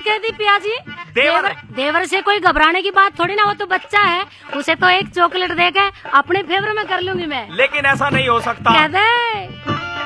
कह दी पियाजी। देवर देवर से कोई घबराने की बात थोड़ी ना, वो तो बच्चा है, उसे तो एक चॉकलेट देकर अपने फेवर में कर लूंगी मैं। लेकिन ऐसा नहीं हो सकता। कह दे।